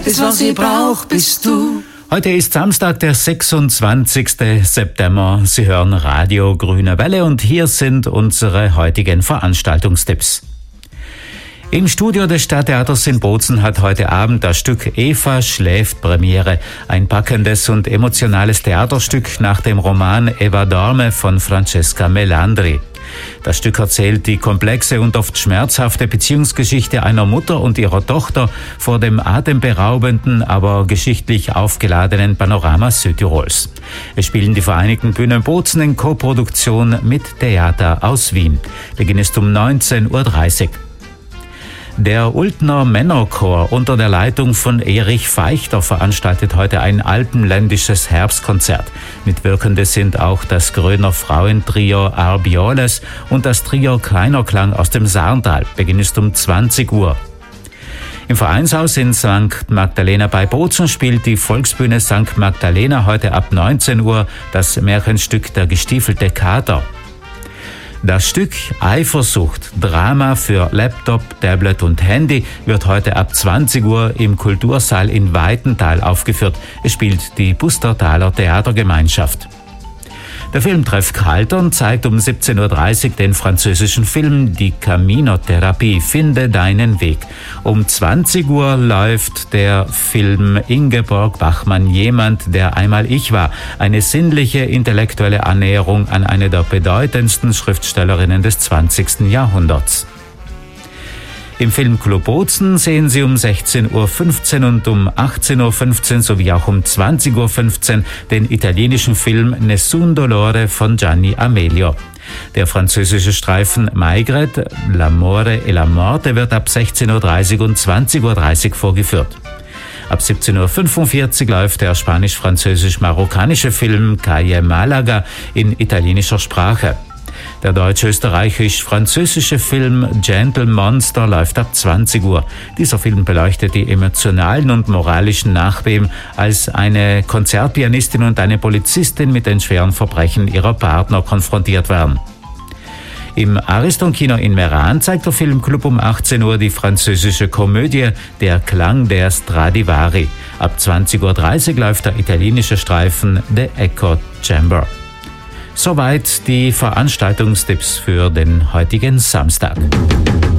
alles, was sie braucht, bist du. Heute ist Samstag, der 26. September. Sie hören Radio Grüne Welle und hier sind unsere heutigen Veranstaltungstipps. Im Studio des Stadttheaters in Bozen hat heute Abend das Stück Eva schläft Premiere. Ein packendes und emotionales Theaterstück nach dem Roman Eva Dorme von Francesca Melandri. Das Stück erzählt die komplexe und oft schmerzhafte Beziehungsgeschichte einer Mutter und ihrer Tochter vor dem atemberaubenden, aber geschichtlich aufgeladenen Panorama Südtirols. Es spielen die Vereinigten Bühnen Bozen in Koproduktion mit Theater aus Wien. Beginn ist um 19:30 Uhr. Der Ultner Männerchor unter der Leitung von Erich Feichter veranstaltet heute ein alpenländisches Herbstkonzert. Mitwirkende sind auch das Gröner Frauentrio Arbioles und das Trio Kleiner Klang aus dem Saarntal. Beginn ist um 20 Uhr. Im Vereinshaus in St. Magdalena bei Bozen spielt die Volksbühne St. Magdalena heute ab 19 Uhr das Märchenstück Der gestiefelte Kater. Das Stück Eifersucht, Drama für Laptop, Tablet und Handy, wird heute ab 20 Uhr im Kultursaal in Weitental aufgeführt. Es spielt die Pustertaler Theatergemeinschaft. Der Filmtreff Kaltern zeigt um 17:30 Uhr den französischen Film Die Camino-Therapie, Finde deinen Weg. Um 20 Uhr läuft der Film Ingeborg Bachmann, Jemand, der einmal ich war. Eine sinnliche, intellektuelle Annäherung an eine der bedeutendsten Schriftstellerinnen des 20. Jahrhunderts. Im Filmclub Bozen sehen Sie um 16:15 Uhr und um 18:15 Uhr sowie auch um 20:15 Uhr den italienischen Film Nessun Dolore von Gianni Amelio. Der französische Streifen Maigret, L'amore e la morte wird ab 16:30 Uhr und 20:30 Uhr vorgeführt. Ab 17:45 Uhr läuft der spanisch-französisch-marokkanische Film Calle Malaga in italienischer Sprache. Der deutsch-österreichisch-französische Film Gentle Monster läuft ab 20 Uhr. Dieser Film beleuchtet die emotionalen und moralischen Nachbeben, als eine Konzertpianistin und eine Polizistin mit den schweren Verbrechen ihrer Partner konfrontiert werden. Im Ariston-Kino in Meran zeigt der Filmclub um 18 Uhr die französische Komödie Der Klang der Stradivari. Ab 20:30 Uhr läuft der italienische Streifen The Echo Chamber. Soweit die Veranstaltungstipps für den heutigen Samstag.